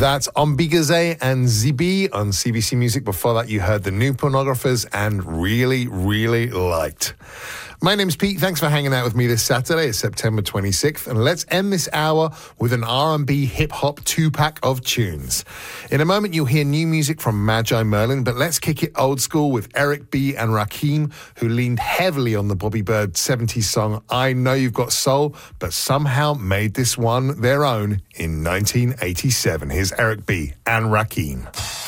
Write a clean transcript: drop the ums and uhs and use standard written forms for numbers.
That's Ombigaze and Zibi on CBC Music. Before that, you heard the New Pornographers and Really, Really Liked. My name's Pete. Thanks for hanging out with me this Saturday. It's September 26th, and let's end this hour with an R&B hip-hop two-pack of tunes. In a moment, you'll hear new music from Magi Merlin, but let's kick it old school with Eric B. and Rakim, who leaned heavily on the Bobby Bird 70s song I Know You've Got Soul, but somehow made this one their own in 1987. Here's Eric B. and Rakim.